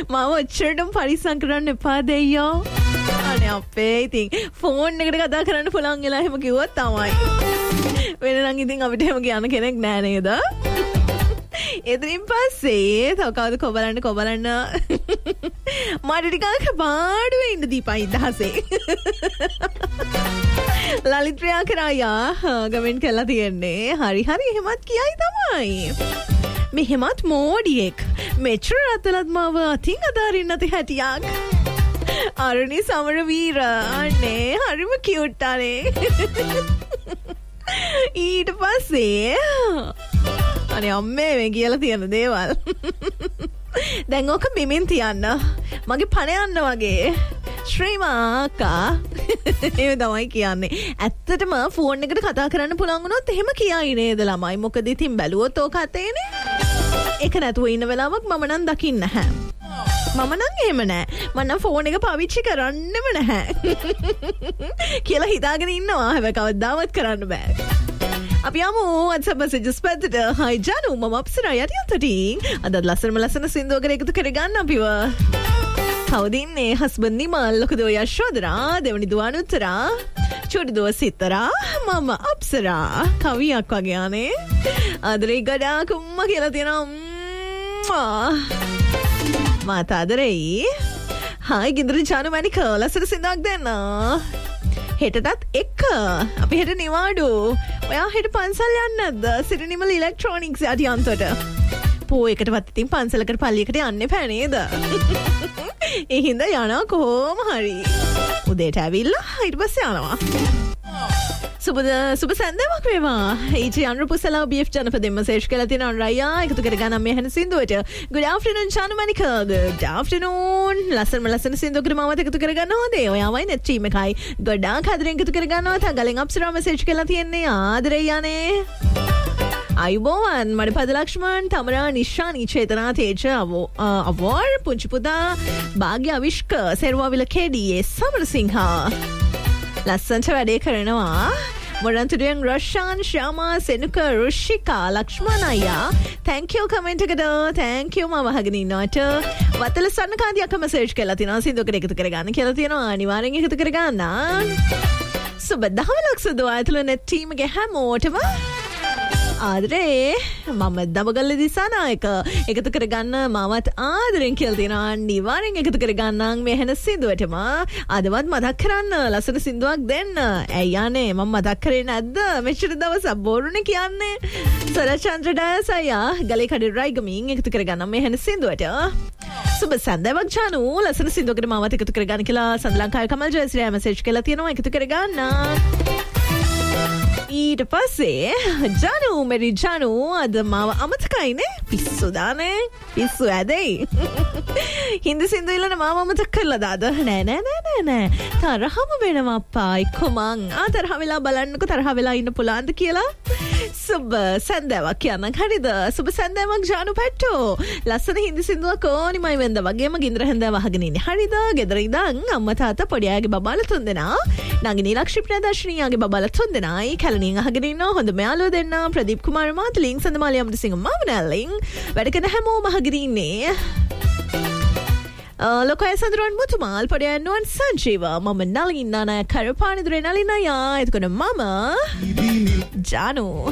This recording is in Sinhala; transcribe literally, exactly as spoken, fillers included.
මම ඔච්චරටම පරිස්සම් කරන්න එපා දෙයියෝ. අනේ අපේ ඉතින් ෆෝන් එකට කතා කරන්න පුළුවන් වෙලා එහෙම කිව්වොත් තමයි. වෙන නම් ඉතින් අපිට එහෙම කියන කෙනෙක් නෑ නේද? එතනින් පස්සේ තව කවුද කොබලන්න කොබලන්න මට ටිකක් පාඩුවේ ඉන්න දීපයි දහසේ. ලලිත් ප්‍රියාකරයා කමෙන්ට් කරලා තියෙන්නේ හරි හරි එහෙමත් කියයි තමයි. මෙහෙමත් මෝඩියෙක් මෙච්චර රතලත් මාව අතින් අදාරින්න නැති හැටියක්. අරුණි සමරවීර අනේ හරිම කියුට් අනේ. ඊට පස්සේ අනේ අම්මේ මේ කියලා තියෙන දේවල් දැන් ඕක බිමින් තියන්න මගේ පණ යන්න වගේ ශ්‍රීමාකා ඒ තමයි කියන්නේ. ඇත්තටම ෆෝන් එකට කතා කරන්න පුළුවන් වුණොත් එහෙම කියයි නේද ළමයි? මොකද ඉතින් බැලුවොත් ඕක අතේනේ. ඒක නැතුව ඉන්න වෙලාවක් මම නම් දකින්න නැහැ. මම නම් එහෙම නෑ. මම නම් ෆෝන් එක පාවිච්චි කරන්නෙම නැහැ කියලා හිතාගෙන ඉන්නවා. හැබැයි කවදාවත් කරන්න බෑ. අපි යමු WhatsApp messages පැත්තට. hi ජනු මම අප්සරා යටියතටින් අද ලස්සනම ලස්සන සින්දුවකට එකතු කරගන්න අපිව. කවුද ඉන්නේ? හස්බන්ඩ් නිමල්, ලොකු දුව යශෝදරා, දෙවනි දුව අනුත්තරා, චූටි දුව සිතරා, මම අප්සරා. කවියක් වගේ අනේ. ආදරේ ගඩාක් උම්මා කියලා තියෙනවා. මාත ආදරෙයි. hi ගින්දර ජානු මණික ලස්සන සින්දුවක් දෙන්න. හෙටටත් එක්ක අපි හෙට නිවාඩු. ඔයා හෙට පන්සල් යන්නේ නැද්ද? සිරිනිමල් ඉලෙක්ට්‍රොනික්ස් යටියන්තට. පෝ එකටවත් ඉතින් පන්සලකට පල්ලියකට යන්න එපා නේද? ඒ හින්දා යනවා කොහොම හරි. උදේට ඇවිල්ලා ඊට පස්සේ යනවා. සුබ සුබ සන්දේවක් වේවා. ඊජේ අනුපුසලා බීඑෆ් ජනපදෙන් මෙසේජ් කරලා තියෙනවා රයියා එකතු කරගන්න මේ හැන සින්දුවට. good afternoon චානුමණික. good afternoon. ලස්සන ලස්සන සින්දුවකට මාවත් එකතු කරගන්න හොඳේ. ඔයාවයි net team එකයි ගොඩාක් හදරින් එකතු කරගන්නවා. තගලෙන් අප්සරා මෙසේජ් කරලා තියෙන්නේ ආදරේ යන්නේ. අයුබෝවන් මඩ පද ලක්ෂ්මන් තමරා නිශානී චේතනා තේජ අවෝර් පුංචි පුතා භාග්‍ය අවිෂ්ක සෙරුවාවිල කෙඩියේ සමරසිංහා ලස්සන්ට වැඩේ කරනවා. මොරන්තුඩුවෙන් රොෂාන් ශ්‍යාමා සෙනුක රුෂිකා ලක්ෂ්මන් අයියා thank you comment එකට thank you මම අහගෙන ඉන්නවට. වතල සන්නකාන්තියක් මෙසේජ් කරලා තිනවා සින්දුවකට එකතු කරගන්න කියලා තියෙනවා. අනිවාර්යෙන් එකතු කරගන්න. සුබ දහවලක් සුදු ආයතන net team එකේ හැමෝටම ආදරේ මම දමගල්ල දිසානායක එකතු කරගන්න මාවත් ආදරෙන් කියලා තියෙනවා. අනිවාර්යෙන් එකතු කරගන්නම් මේ හැන සින්දුවටම. අදවත් මතක් කරන්න ලස්සන සින්දුවක් දෙන්න. ඇයි යන්නේ මම මතක් කරේ නැද්ද? මෙච්චර දවස් බොරුනේ කියන්නේ. සරචන්ද්‍ර ඩයස් අයියා ගලේ කඩේ රයිගමින් එකතු කරගන්නම් මේ හැන සින්දුවට. සුබ සන්දේවක් ජානු ලස්සන සින්දුවකට මාවත් එකතු කරගන්න කියලා සඳලංකාවේ කමල් ජයශ්‍රී මෙසේජ් කරලා තියෙනවා එකතු කරගන්න. ඊට පස්සේ ජනු මෙරි ජනු අද මාව අමතකයිනේ. පිස්සු දානේ පිස්සු ඇදෙයි. හින්දි සින්දු ඉල්ලන මාව අමතක කරලා දාද? නෑ නෑ නෑ නෑ නෑ තරහම වෙනවා අප්පා. එක්කෝ මං ආ තරහ වෙලා බලන්නකෝ තරහ වෙලා ඉන්න පුළුවන්ද කියලා. සුබ සන්දේවක් කියන්න හරිද? සුබ සන්දේවක් ජනු පැට්ටෝ. ලස්සන හින්දි සින්දුවක් ඕනිමයි වෙන්ද වගේම ගින්දර හැන්දෑව අහගෙන ඉන්නේ. හරිද? ගෙදර ඉඳන් අම්මා තාත්තා පොඩි අයගේ බබාලා තුන් දෙනා නගිනී ලක්ෂ්මී ප්‍රදර්ශනීයගේ බබාලා තුන් දෙනායි කැලණියෙන් අහගෙන ඉන්නවා. හොඳ මෙයාලෝ දෙන්න ප්‍රදීප් කුමාර මාතලින් සඳමාලිය අමරසිංහ මාවනල්ලින් වැඩ කරන හැමෝම අහගෙන ඉන්නේ. ලොකය සඳරුවන් මුතුමාල් පොඩි අනුවන් සංජීව මම නලින් නානාය කරපානිදුරේ නලින් අයියා. එතකොට මම ජානු